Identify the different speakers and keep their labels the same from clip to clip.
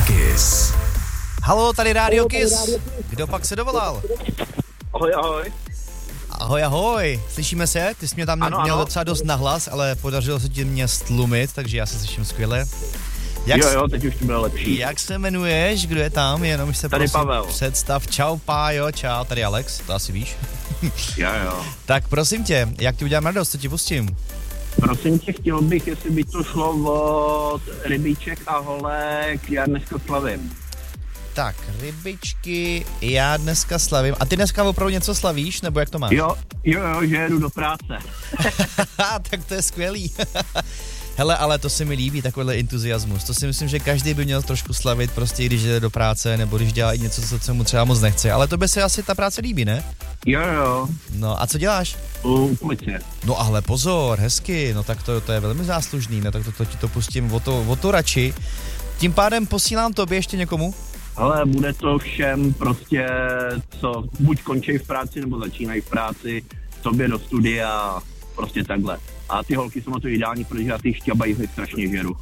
Speaker 1: Kiss.
Speaker 2: Halo, tady Rádio Kiss. Kdo pak se dovolal?
Speaker 3: Ahoj, ahoj.
Speaker 2: Ahoj, ahoj. Slyšíme se? Ty jsi mě tam měl docela dost nahlas, ale podařilo se ti mě stlumit, takže já se slyším skvěle.
Speaker 3: Jo, teď už to bylo lepší.
Speaker 2: Jak se jmenuješ? Kdo je tam? Jenom se
Speaker 3: tady
Speaker 2: prosím
Speaker 3: Pavel.
Speaker 2: Představ. Čau, Pájo, čau. Tady Alex, to asi víš.
Speaker 3: Jo.
Speaker 2: Tak prosím tě, jak ti udělám radost, co ti pustím?
Speaker 3: Prosím tě, chtěl bych, jestli by to šlo od Rybíček a Holek, já dneska slavím.
Speaker 2: Tak, rybičky, já dneska slavím. A ty dneska opravdu něco slavíš, nebo jak to máš?
Speaker 3: Jo, že jedu do práce.
Speaker 2: Tak to je skvělý. Hele, ale to se mi líbí, takovýhle entuziasmus. To si myslím, že každý by měl trošku slavit, prostě když jde do práce, nebo když dělá i něco, co mu třeba moc nechce. Ale to by se asi ta práce líbí, ne?
Speaker 3: Jo.
Speaker 2: No a co děláš?
Speaker 3: U policie.
Speaker 2: No ale pozor, hezky, no tak to je velmi záslužný, no tak to ti to pustím o to radši. Tím pádem posílám tobě ještě někomu?
Speaker 3: Ale bude to všem prostě, co buď končí v práci, nebo začínají v práci, tobě do studia, prostě takhle. A ty holky jsou na to ideální, protože já ty šťabají strašně žeru.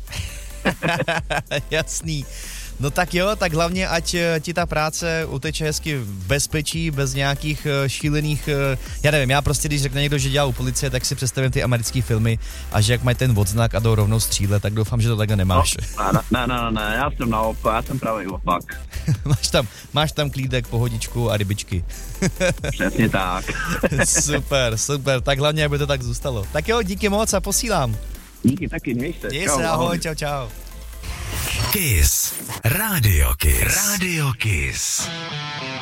Speaker 2: Jasný. No tak jo, tak hlavně, ať ti ta práce uteče hezky v bezpečí, bez nějakých šílených, já nevím, já prostě, když řekne někdo, že dělá u policie, tak si představím ty americké filmy a že jak mají ten odznak a jdou rovnou střílet, tak doufám, že to takhle nemáš.
Speaker 3: Ne, já jsem naopak, já jsem právě opak.
Speaker 2: máš tam klídek, pohodičku a rybičky.
Speaker 3: Přesně tak.
Speaker 2: Super, tak hlavně, aby to tak zůstalo. Tak jo, díky moc a posílám.
Speaker 3: Díky taky, měj se.
Speaker 2: Měj se, ahoj, čau.
Speaker 1: Kiss. Radio Kiss. Radio Kiss.